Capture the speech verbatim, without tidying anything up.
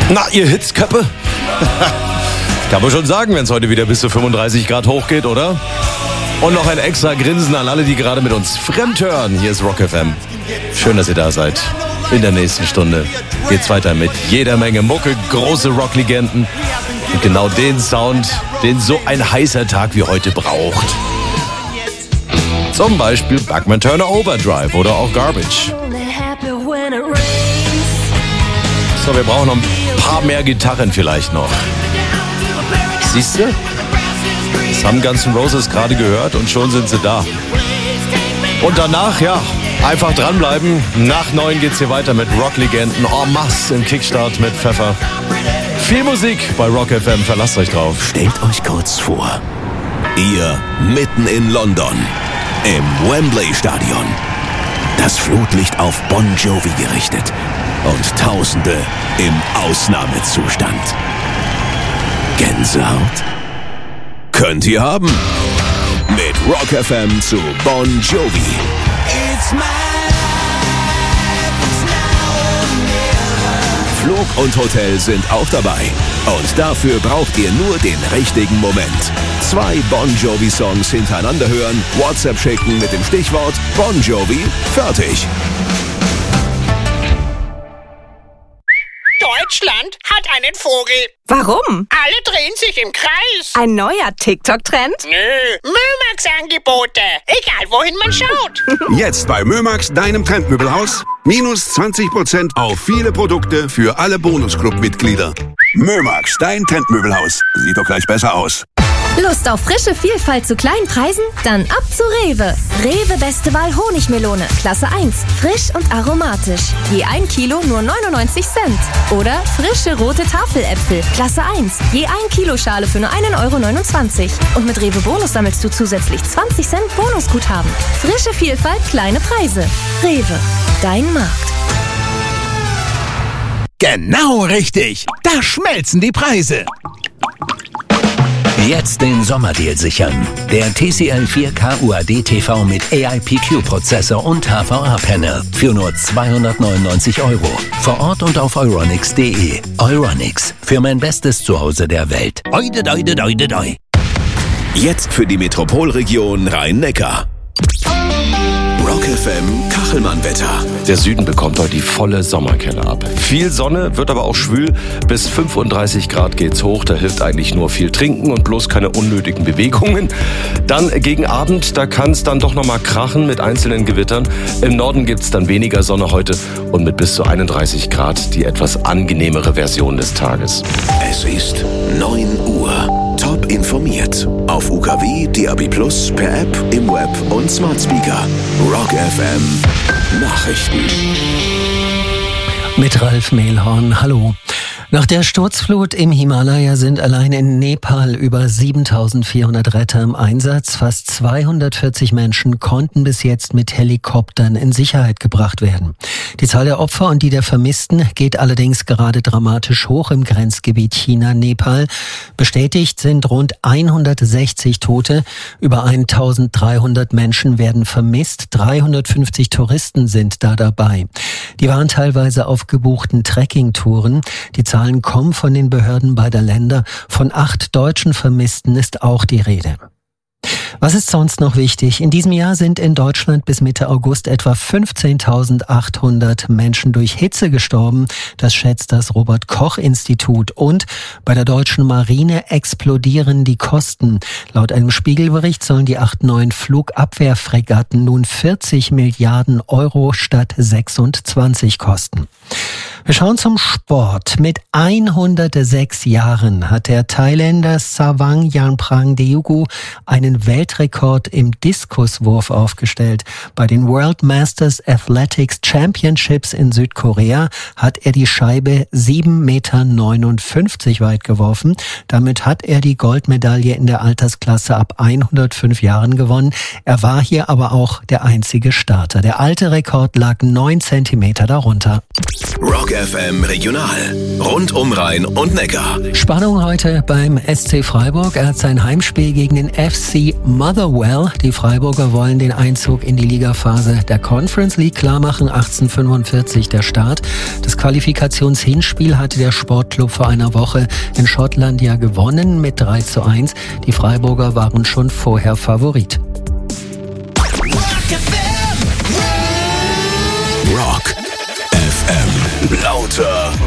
Na, ihr Hitzköppe? Kann man schon sagen, wenn es heute wieder bis zu fünfunddreißig Grad hochgeht, oder? Und noch ein extra Grinsen an alle, die gerade mit uns fremd hören. Hier ist Rock F M. Schön, dass ihr da seid. In der nächsten Stunde geht's weiter mit jeder Menge Mucke, große Rocklegenden und genau den Sound, den so ein heißer Tag wie heute braucht. Zum Beispiel Bachman Turner Overdrive oder auch Garbage. So, wir brauchen noch ein paar mehr Gitarren vielleicht noch. Siehst du? Das haben Guns N' Roses gerade gehört und schon sind sie da. Und danach, ja, einfach dranbleiben. Nach neun geht's hier weiter mit Rocklegenden en masse im Kickstart mit Pfeffer. Viel Musik bei Rock F M, verlasst euch drauf. Stellt euch kurz vor, ihr mitten in London, im Wembley-Stadion. Das Flutlicht auf Bon Jovi gerichtet und Tausende im Ausnahmezustand. Gänsehaut? Könnt ihr haben. Mit Rock F M zu Bon Jovi. It's my life, it's now or never. Flug und Hotel sind auch dabei. Und dafür braucht ihr nur den richtigen Moment. Zwei Bon Jovi-Songs hintereinander hören, WhatsApp schicken mit dem Stichwort Bon Jovi, fertig. Deutschland hat einen Vogel. Warum? Alle drehen sich im Kreis. Ein neuer TikTok-Trend? Nö, Mömax-Angebote. Egal, wohin man schaut. Jetzt bei Mömax, deinem Trendmöbelhaus. Minus zwanzig Prozent auf viele Produkte für alle Bonusclub-Mitglieder. Mömax, dein Trendmöbelhaus. Sieht doch gleich besser aus. Lust auf frische Vielfalt zu kleinen Preisen? Dann ab zu Rewe. Rewe Beste Wahl Honigmelone, Klasse eins. Frisch und aromatisch. Je ein Kilo nur neunundneunzig Cent. Oder frische rote Tafeläpfel, Klasse eins. Je ein Kilo Schale für nur einen Euro neunundzwanzig. Und mit Rewe Bonus sammelst du zusätzlich zwanzig Cent Bonusguthaben. Frische Vielfalt, kleine Preise. Rewe, dein Markt. Genau richtig. Da schmelzen die Preise. Jetzt den Sommerdeal sichern. Der T C L vier K U A D T V mit A I P Q-Prozessor und H V A-Panel für nur zweihundertneunundneunzig Euro. Vor Ort und auf euronics punkt de. Euronics, für mein bestes Zuhause der Welt. Oide, oide, oide, oide. Jetzt für die Metropolregion Rhein-Neckar. Rock F M Kachelmann-Wetter. Der Süden bekommt heute die volle Sommerkelle ab. Viel Sonne, wird aber auch schwül. Bis fünfunddreißig Grad geht's hoch. Da hilft eigentlich nur viel trinken und bloß keine unnötigen Bewegungen. Dann gegen Abend, da kann es dann doch nochmal krachen mit einzelnen Gewittern. Im Norden gibt's dann weniger Sonne heute und mit bis zu einunddreißig Grad die etwas angenehmere Version des Tages. Es ist neun Uhr. Top informiert. Auf U K W, D A B Plus, per App, im Web und Smart Speaker. Rock F M Nachrichten. Mit Ralf Mehlhorn, hallo. Nach der Sturzflut im Himalaya sind allein in Nepal über siebentausendvierhundert Retter im Einsatz. Fast zweihundertvierzig Menschen konnten bis jetzt mit Helikoptern in Sicherheit gebracht werden. Die Zahl der Opfer und die der Vermissten geht allerdings gerade dramatisch hoch im Grenzgebiet China-Nepal. Bestätigt sind rund hundertsechzig Tote. Über eintausenddreihundert Menschen werden vermisst. dreihundertfünfzig Touristen sind da dabei. Die waren teilweise auf gebuchten Trekkingtouren. Die Zahlen kommen von den Behörden beider Länder. Von acht deutschen Vermissten ist auch die Rede. Was ist sonst noch wichtig? In diesem Jahr sind in Deutschland bis Mitte August etwa fünfzehntausendachthundert Menschen durch Hitze gestorben. Das schätzt das Robert-Koch-Institut. Und bei der deutschen Marine explodieren die Kosten. Laut einem Spiegelbericht sollen die acht neuen Flugabwehrfregatten nun vierzig Milliarden Euro statt sechsundzwanzig kosten. Wir schauen zum Sport. Mit hundertsechs Jahren hat der Thailänder Savang Yanprang-Deogu einen Weltrekord im Diskuswurf aufgestellt. Bei den World Masters Athletics Championships in Südkorea hat er die Scheibe sieben Komma neunundfünfzig Meter weit geworfen. Damit hat er die Goldmedaille in der Altersklasse ab hundertfünf Jahren gewonnen. Er war hier aber auch der einzige Starter. Der alte Rekord lag neun Zentimeter darunter. Rock F M Regional. Rund um Rhein und Neckar. Spannung heute beim S C Freiburg. Er hat sein Heimspiel gegen den F C Motherwell. Die Freiburger wollen den Einzug in die Ligaphase der Conference League klarmachen. achtzehnhundertfünfundvierzig der Start. Das Qualifikationshinspiel hatte der Sportclub vor einer Woche in Schottland ja gewonnen mit drei zu eins. Die Freiburger waren schon vorher Favorit. Rock F M. Lauter